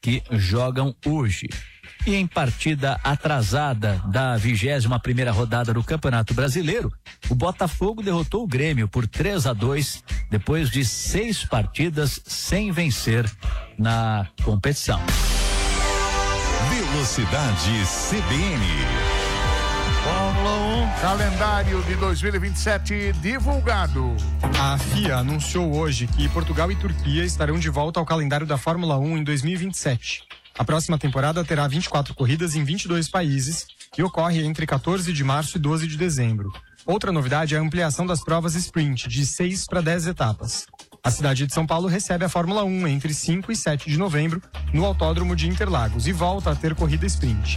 que jogam hoje. E em partida atrasada da 21ª rodada do Campeonato Brasileiro, o Botafogo derrotou o Grêmio por 3-2, depois de 6 partidas sem vencer na competição. Velocidade CBN. Fórmula 1, calendário de 2027 divulgado. A FIA anunciou hoje que Portugal e Turquia estarão de volta ao calendário da Fórmula 1 em 2027. A próxima temporada terá 24 corridas em 22 países e ocorre entre 14 de março e 12 de dezembro. Outra novidade é a ampliação das provas sprint de 6 para 10 etapas. A cidade de São Paulo recebe a Fórmula 1 entre 5 e 7 de novembro no Autódromo de Interlagos e volta a ter corrida sprint.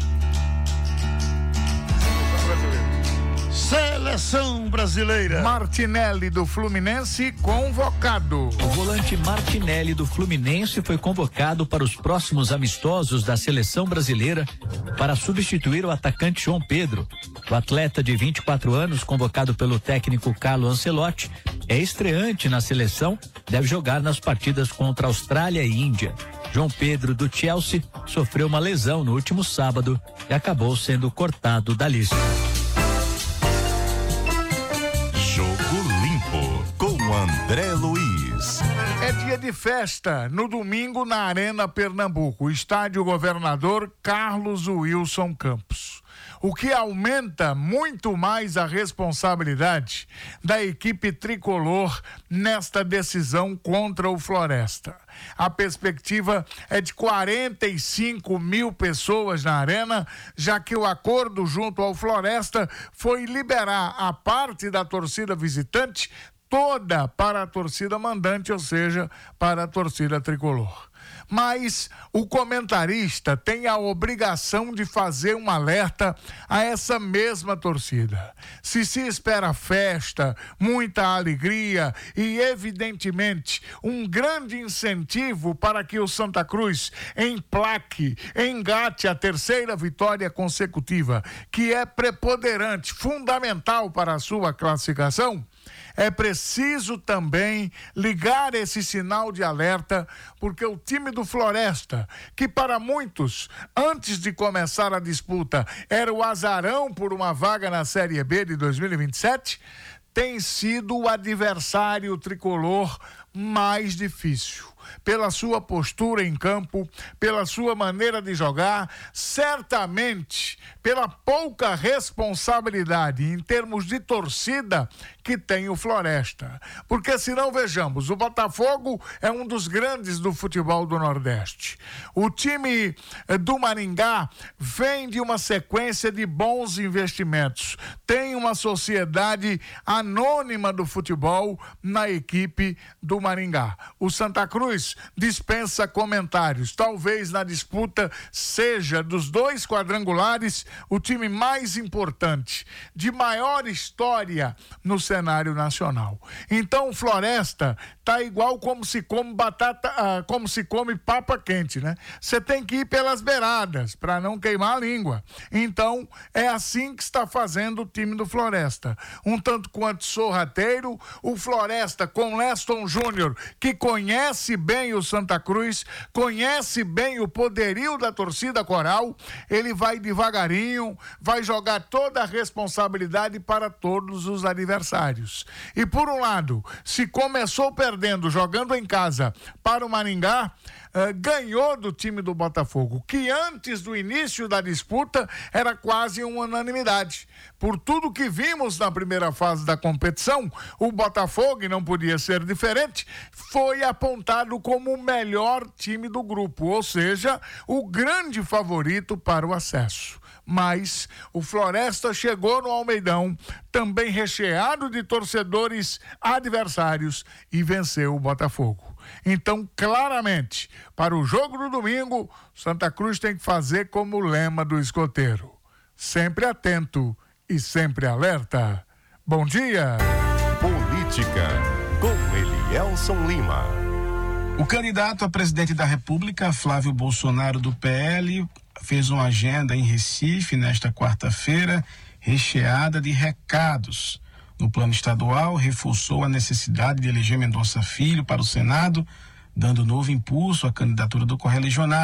Seleção brasileira. Martinelli do Fluminense convocado. O volante Martinelli do Fluminense foi convocado para os próximos amistosos da seleção brasileira para substituir o atacante João Pedro. O atleta de 24 anos, convocado pelo técnico Carlo Ancelotti, é estreante na seleção, deve jogar nas partidas contra Austrália e Índia. João Pedro do Chelsea sofreu uma lesão no último sábado e acabou sendo cortado da lista. Jogo Limpo com André Luiz. É dia de festa no domingo na Arena Pernambuco, estádio Governador Carlos Wilson Campos. O que aumenta muito mais a responsabilidade da equipe tricolor nesta decisão contra o Floresta. A perspectiva é de 45 mil pessoas na arena, já que o acordo junto ao Floresta foi liberar a parte da torcida visitante toda para a torcida mandante, ou seja, para a torcida tricolor. Mas o comentarista tem a obrigação de fazer um alerta a essa mesma torcida. Se espera festa, muita alegria e, evidentemente, um grande incentivo para que o Santa Cruz engate a 3ª vitória consecutiva, que é preponderante, fundamental para a sua classificação, é preciso também ligar esse sinal de alerta, porque o time do Floresta, que para muitos, antes de começar a disputa, era o azarão por uma vaga na Série B de 2027, tem sido o adversário tricolor mais difícil. Pela sua postura em campo, pela sua maneira de jogar, certamente pela pouca responsabilidade em termos de torcida que tem o Floresta. Porque se não, vejamos, o Botafogo é um dos grandes do futebol do Nordeste. O time do Maringá vem de uma sequência de bons investimentos. Tem uma sociedade anônima do futebol na equipe do Maringá. O Santa Cruz dispensa comentários. Talvez na disputa seja dos 2 quadrangulares o time mais importante, de maior história no cenário nacional. Então o Floresta tá igual como se come como se come papa quente, né? Você tem que ir pelas beiradas para não queimar a língua. Então é assim que está fazendo o time do Floresta. Um tanto quanto sorrateiro, o Floresta com Leston Júnior, que conhece bem o Santa Cruz, conhece bem o poderio da torcida coral, ele vai devagarinho, vai jogar toda a responsabilidade para todos os adversários. E por um lado, se começou perdendo, jogando em casa para o Maringá, ganhou do time do Botafogo, que antes do início da disputa era quase uma unanimidade. Por tudo que vimos na primeira fase da competição, o Botafogo, e não podia ser diferente, foi apontado como o melhor time do grupo, ou seja, o grande favorito para o acesso. Mas o Floresta chegou no Almeidão, também recheado de torcedores adversários, e venceu o Botafogo. Então, claramente, para o jogo do domingo, Santa Cruz tem que fazer como o lema do escoteiro: sempre atento e sempre alerta. Bom dia! Política, com Elielson Lima. O candidato a presidente da República, Flávio Bolsonaro, do PL, fez uma agenda em Recife nesta quarta-feira, recheada de recados. No plano estadual, reforçou a necessidade de eleger Mendonça Filho para o Senado, dando novo impulso à candidatura do correligionário.